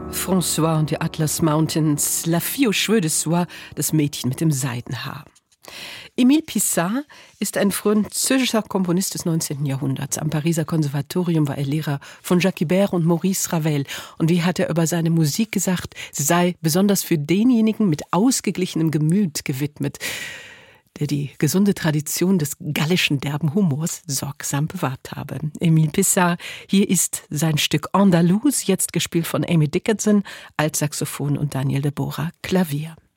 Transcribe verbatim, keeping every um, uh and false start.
François und die Atlas Mountains, La fille aux cheveux de soie, das Mädchen mit dem Seidenhaar. Émile Pissart ist ein französischer Komponist des neunzehnten Jahrhunderts. Am Pariser Konservatorium war er Lehrer von Jacques Ibert und Maurice Ravel. Und wie hat er über seine Musik gesagt, sie sei besonders für denjenigen mit ausgeglichenem Gemüt gewidmet, der die gesunde Tradition des gallischen derben Humors sorgsam bewahrt habe. Émile Pissart, hier ist sein Stück Andalouse, jetzt gespielt von Amy Dickinson, Altsaxophon und Daniel de Bora, Klavier.